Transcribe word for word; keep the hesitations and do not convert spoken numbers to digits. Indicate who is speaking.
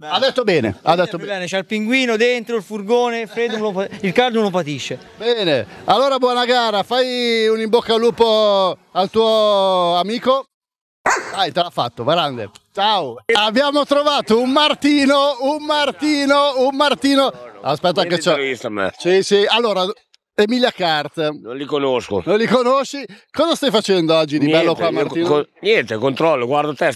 Speaker 1: Ha detto bene, ha detto bene.
Speaker 2: bene. C'è il pinguino dentro, il furgone, freddo, non lo, il caldo non lo patisce.
Speaker 1: Bene, allora buona gara, fai un in bocca al lupo al tuo amico. Dai, te l'ha fatto, grande. Ciao. Abbiamo trovato un Martino, un Martino, un Martino. Aspetta che c'ho. Sì, sì. Allora, Emilia Kart.
Speaker 3: Non li conosco.
Speaker 1: Non li conosci? Cosa stai facendo oggi di
Speaker 3: Niente,
Speaker 1: bello qua, Martino?
Speaker 3: co- niente, controllo, guardo te.